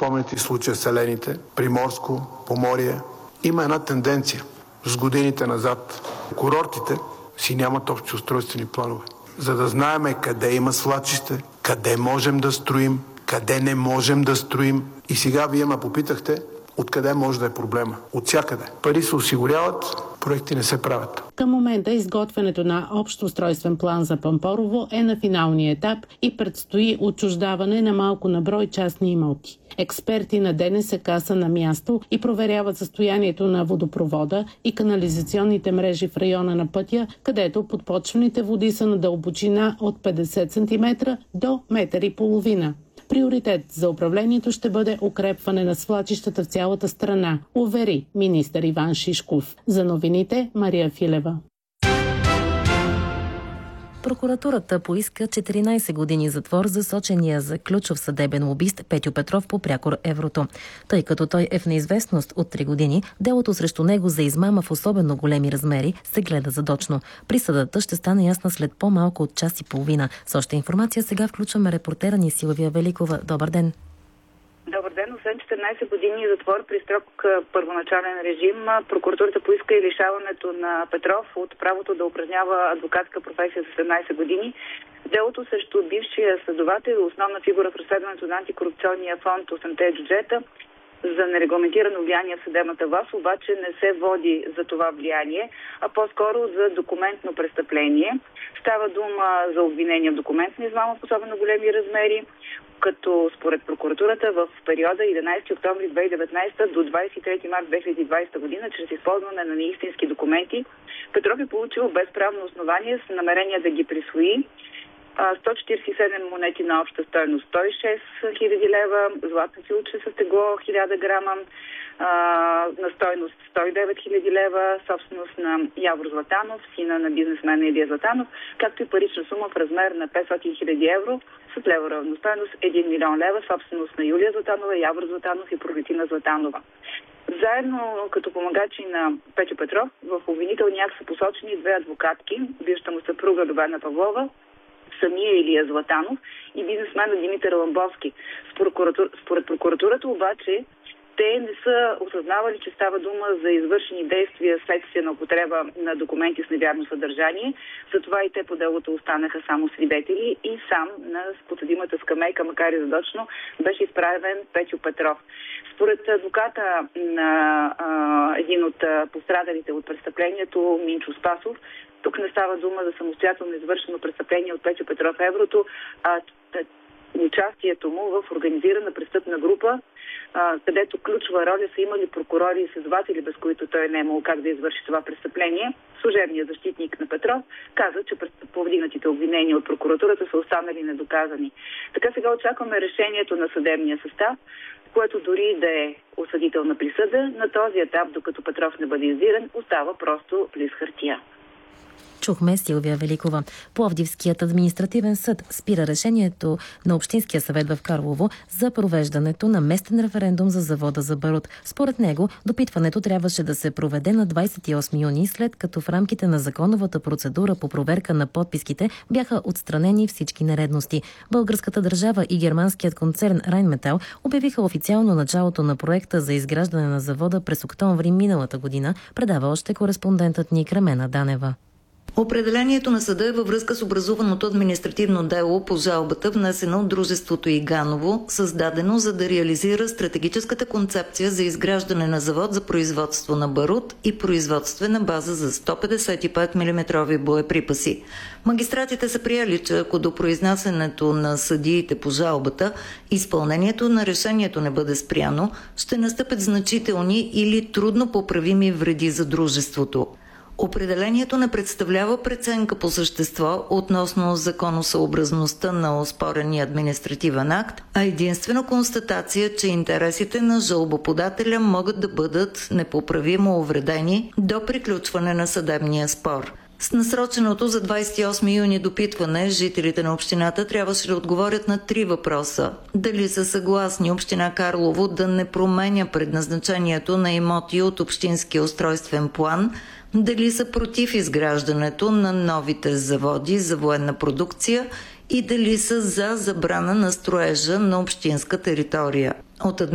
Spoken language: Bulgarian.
спомняте случая с елените, Приморско, Поморие. Има една тенденция с годините назад. Курортите си нямат общи устройствени планове. За да знаем къде има свлачище, къде можем да строим, къде не можем да строим. И сега вие ме попитахте откъде може да е проблема. От всякъде. Пари се осигуряват, проекти не се правят. Към момента изготвянето на общ устройствен план за Пампорово е на финалния етап и предстои отчуждаване на малко на брой частни имоти. Експерти на ДНСК са на място и проверяват състоянието на водопровода и канализационните мрежи в района на пътя, където подпочвените води са на дълбочина от 50 см до 1,5 м. Приоритет за управлението ще бъде укрепване на свлачищата в цялата страна, увери министър Иван Шишков. За новините Мария Филева. Прокуратурата поиска 14 години затвор за сочения за ключов съдебен лобист Петьо Петров по прякор Еврото. Тъй като той е в неизвестност от 3 години, делото срещу него за измама в особено големи размери се гледа задочно. Присъдата ще стане ясна след по-малко от час и половина. С още информация сега включваме репортера ни Силвия Великова. Добър ден! Добър ден. Освен 14 години затвор при строг първоначален режим, прокуратурата поиска и лишаването на Петров от правото да упражнява адвокатска професия за 17 години. Делото срещу бившия следовател и основна фигура в разследването на антикорупционния фонд 8-те джуджета за нерегламентирано влияние в съдебната власт обаче не се води за това влияние, а по-скоро за документно престъпление. Става дума за обвинение в документна измама в особено големи размери, като според прокуратурата в периода 11 октомври 2019 до 23 март 2020 година, чрез използване на неистински документи, Петров е получил безправно основание с намерение да ги присвои 147 монети на обща стойност 106 000 лева, златна филче с тегло 1000 грама, на стойност 109 000 лева, собственост на Явор Златанов, сина на бизнесмена Илия Златанов, както и парична сума в размер на 500 000 евро с лева равностойност 1 милион лева, собственост на Юлия Златанова, Явор Златанов и Пролетина Златанова. Заедно като помагачи на Петьо Петров в обвинителния акт са посочени 2 адвокатки, бившата му съпруга Любена Павлова, самия Илия Златанов и бизнесмена Димитър Ламбовски. Според прокуратурата обаче те не са осъзнавали, че става дума за извършени действия следствие на употреба на документи с невярно съдържание. Затова и те по делото останаха само свидетели и сам на подсъдимата скамейка, макар и задочно, беше изправен Петьо Петров. Според адвоката на един от пострадалите от престъплението, Минчо Спасов, тук не става дума за самостоятелно извършено престъпление от Петьо Петров Еврото, а участието му в организирана престъпна група, където ключова роля са имали прокурори и следователи, без които той не е имал как да извърши това престъпление. Служебният защитник на Петров каза, че повдигнатите обвинения от прокуратурата са останали недоказани. Така сега очакваме решението на съдебния състав, което дори да е осъдителна присъда, на този етап, докато Петров не бъде издиран, остава просто лист хартия. Чухме Силвия Великова. Пловдивският административен съд спира решението на Общинския съвет в Карлово за провеждането на местен референдум за завода за барут. Според него, допитването трябваше да се проведе на 28 юни, след като в рамките на законовата процедура по проверка на подписките бяха отстранени всички нередности. Българската държава и германският концерн Райнметал обявиха официално началото на проекта за изграждане на завода през октомври миналата година, предава още кореспондентът ни Кремена Данева. Определението на съда е във връзка с образуваното административно дело по жалбата, внесено от дружеството Иганово, създадено за да реализира стратегическата концепция за изграждане на завод за производство на барут и производствена база за 155 мм боеприпаси. Магистратите са приели, че ако до произнасянето на съдиите по жалбата изпълнението на решението не бъде спряно, ще настъпят значителни или трудно поправими вреди за дружеството. Определението не представлява преценка по същество относно законосъобразността на оспорения административен акт, а единствено констатация, че интересите на жалбоподателя могат да бъдат непоправимо увредени до приключване на съдебния спор. С насроченото за 28 юни допитване, жителите на общината трябваше да отговорят на 3 въпроса. Дали са съгласни община Карлово да не променя предназначението на имоти от общинския устройствен план, дали са против изграждането на новите заводи за военна продукция и дали са за забрана на строежа на общинска територия. От